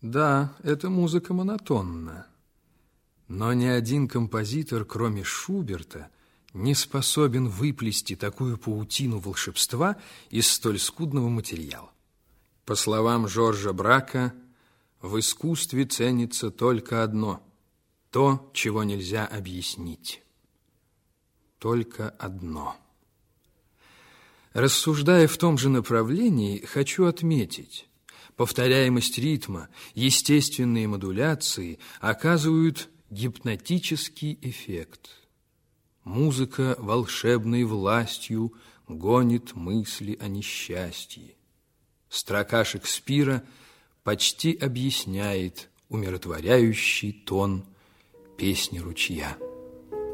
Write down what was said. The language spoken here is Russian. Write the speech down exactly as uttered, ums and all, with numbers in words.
Да, эта музыка монотонна, но ни один композитор, кроме Шуберта, не способен выплести такую паутину волшебства из столь скудного материала. По словам Жоржа Брака, в искусстве ценится только одно – то, чего нельзя объяснить. Только одно. Рассуждая в том же направлении, хочу отметить, повторяемость ритма, естественные модуляции оказывают гипнотический эффект. Музыка волшебной властью гонит мысли о несчастье. Строка Шекспира почти объясняет умиротворяющий тон песни ручья.